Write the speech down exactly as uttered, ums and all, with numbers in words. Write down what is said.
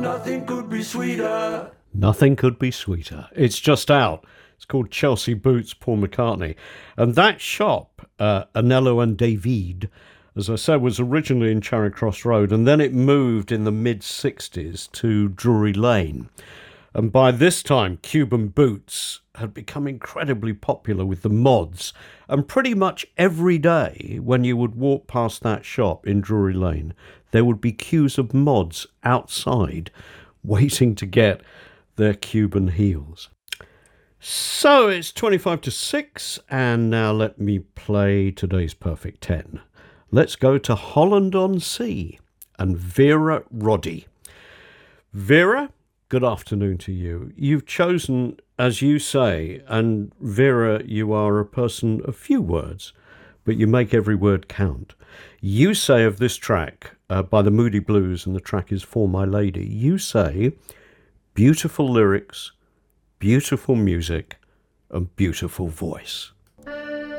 nothing could be sweeter. Nothing could be sweeter. It's just out. It's called Chelsea Boots, Paul McCartney. And that shop, uh, Anello and David, as I said, was originally in Charing Cross Road, and then it moved in the mid-sixties to Drury Lane. And by this time, Cuban boots had become incredibly popular with the mods. And pretty much every day when you would walk past that shop in Drury Lane, there would be queues of mods outside waiting to get their Cuban heels. So it's twenty-five to six, and now let me play today's Perfect ten. Let's go to Holland-on-Sea and Vera Roddy. Vera, good afternoon to you. You've chosen, as you say, and Vera, you are a person of few words, but you make every word count. You say of this track uh, by the Moody Blues, and the track is For My Lady, you say, beautiful lyrics, beautiful music, and beautiful voice.